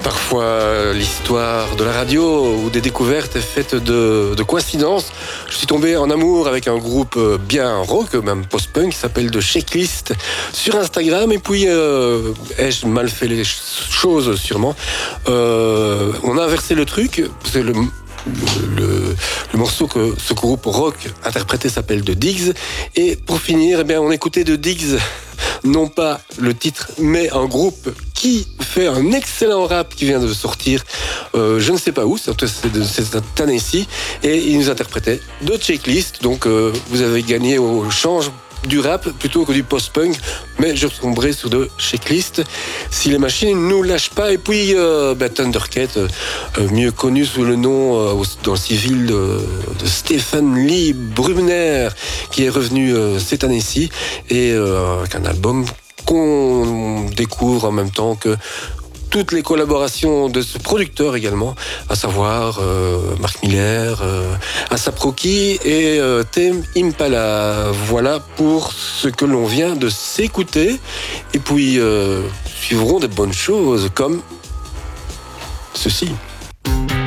Parfois, l'histoire de la radio ou des découvertes est faite de coïncidences. Je suis tombé en amour avec un groupe bien rock, même post-punk, qui s'appelle The Checklist sur Instagram. Et puis, ai-je mal fait les choses, sûrement. On a inversé le truc. C'est le morceau que ce groupe rock interprété s'appelle The Diggs. Et pour finir, eh bien, on écoutait The Diggs, non pas le titre, mais un groupe qui fait un excellent rap qui vient de sortir, je ne sais pas où, c'est à Tennessee, et il nous interprétait The Checklist. Donc vous avez gagné au change du rap plutôt que du post-punk, mais je tomberai sur The Checklist si les machines ne nous lâchent pas. Et puis Thundercat, mieux connu sous le nom dans le civil de Stephen Lee Brumner, qui est revenu cette année-ci, et avec un album qu'on découvre en même temps que toutes les collaborations de ce producteur également, à savoir Mark Miller, Asap Rocky et Tame Impala. Voilà pour ce que l'on vient de s'écouter. Et puis suivront des bonnes choses comme ceci.